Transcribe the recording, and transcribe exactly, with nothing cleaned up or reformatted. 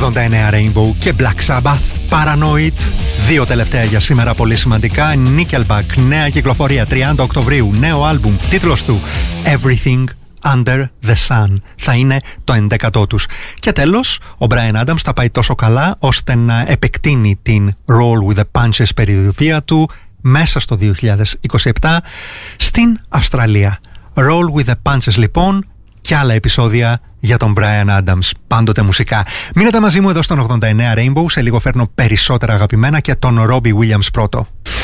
ογδόντα εννέα Rainbow και Black Sabbath, Paranoid. Δύο τελευταία για σήμερα πολύ σημαντικά. Nickelback, νέα κυκλοφορία τριάντα Οκτωβρίου, νέο άλμπουμ, τίτλος του Everything Under the Sun. Θα είναι το ενδέκατό τους. Και τέλος, ο Bryan Adams τα πάει τόσο καλά ώστε να επεκτείνει την Roll with the Punches περιοδία του μέσα στο δύο χιλιάδες είκοσι επτά στην Αυστραλία. Roll with the Punches λοιπόν και άλλα επεισόδια για τον Bryan Adams, πάντοτε μουσικά. Μείνετε μαζί μου εδώ στον ογδόντα εννέα Rainbow, σε λίγο φέρνω περισσότερα αγαπημένα και τον Robbie Williams πρώτο.